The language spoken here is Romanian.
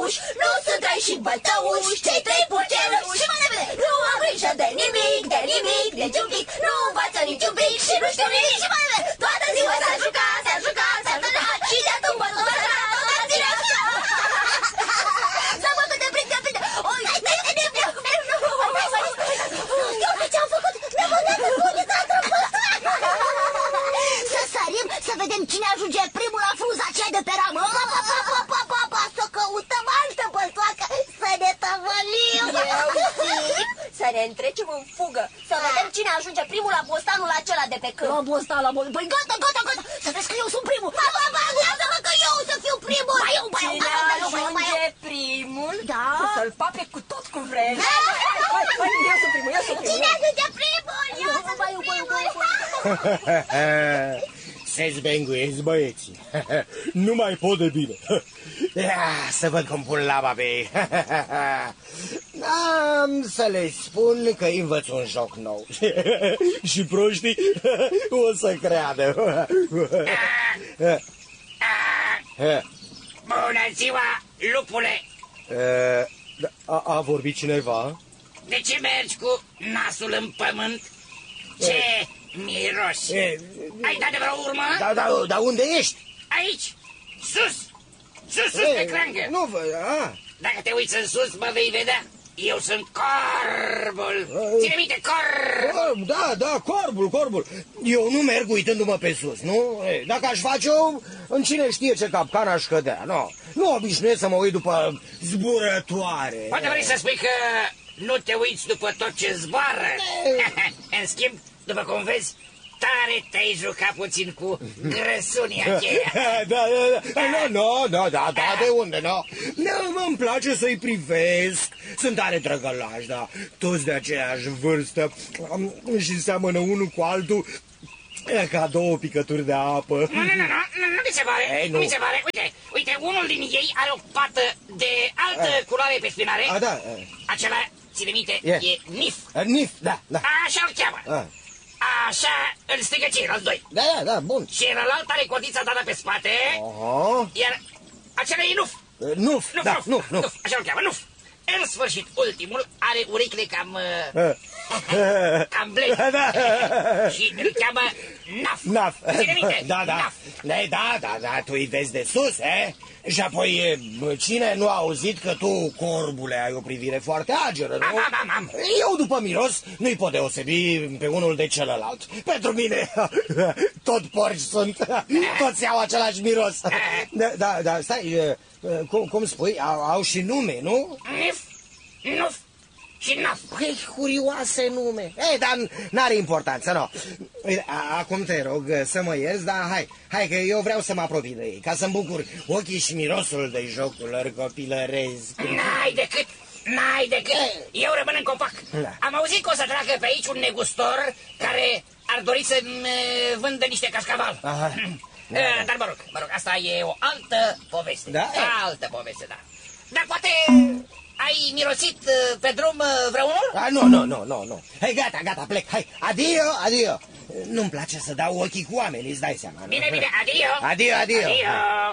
puși, nu sunt trei și bătăuși, cei trei purceluși. Și mai repede, nu am grijă de nimic, nici un pic, nu învață niciun pic și nu știu nimic. Și mai repede, toată ziua s-a jucat, și de atunci tot ziua s-a bătut de frică. Oi, ce-am făcut? Ne-am băgat în bunica Să sărim, să vedem cine ajunge primul la fruza aceea de pe ramă. Să căutăm altă băltoacă, să ne tăvălim. Să ne întrecem în fugă, să vedem cine ajunge primul la bostanul acela de pe câmp. La bostan. Păi gata, să vezi că eu sunt primul. Lasă-mă că eu să fiu primul. Cine ajunge primul, să-l pape cu tot cu vreme. Eu sunt primul. Cine ajunge primul? Eu sunt primul. Se zbenguiesc băieții. Nu mai pot de bine. Să văd cum pun laba pe ei. Am să le spun că îi învăț un joc nou. Și proștii o să creadă. Bună ziua, lupule! A vorbit cineva? De ce mergi cu nasul în pământ? Ce miros! Ai dat de vreo urmă? Dar unde ești? Aici, sus pe crangă. Nu văd, Dacă te uiți în sus, mă vei vedea. Eu sunt corbul. Ține minte, corb. Da, corbul. Eu nu merg uitându-mă pe sus, nu? Dacă aș face-o, în cine știe ce capcan aș cădea, nu? Nu obișnuiesc să mă uit după zburătoare. Poate vrei să spui că nu te uiți după tot ce zboară. În schimb, după cum vezi, tare te-ai jucat puțin cu grăsunia aceea. Da, de unde, îmi place să-i privesc. Sunt tare drăgălași, da. Toți de aceeași vârstă și seamănă unul cu altul ca două picături de apă. Nu mi se pare, nu mi se pare. Uite, unul din ei are o pată de altă culoare pe spinare. Da. Acela, ține minte, e Nif. Nif, da. Așa-l cheamă. Așa îl strigă ceilalți doi. Da, bun. Și celălalt are codița dată pe spate, iar acela e Nuf. Nuf, așa-l cheamă, Nuf. În sfârșit, ultimul are urechile cam blede. Și îl cheamă Naf. Ține minte, Naf. Da, tu îi vezi de sus, Și apoi, cine nu a auzit că tu, corbule, ai o privire foarte ageră, nu? Am. Eu, după miros, nu-i pot deosebi pe unul de celălalt. Pentru mine, tot porci sunt, toți au același miros. Da, stai, cum spui, au și nume, nu? Nuf și Naf. Păi, curioase nume. Dar n-are importanță, nu. Acum te rog să mă ierți, dar hai că eu vreau să mă apropii de ei, ca să-mi bucur ochii și mirosul de jocul lor copilăresc. N-ai decât. Eu rămân în copac. Am auzit că o să treacă pe aici un negustor care ar dori să-mi vândă niște cascaval. Dar mă rog, asta e o altă poveste. Altă poveste, da. Dar poate ai mirosit pe drum vreunul? Nu. Hai, gata, plec. Hai, adio. Nu-mi place să dau ochii cu oamenii, îți dai seama. Bine, adio. Adio.